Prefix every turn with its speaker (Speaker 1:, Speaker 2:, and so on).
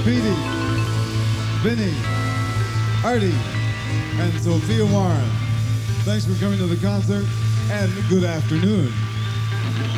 Speaker 1: Petey, Vinny, Artie, and Sophia Warren. Thanks for coming to the concert, and good afternoon.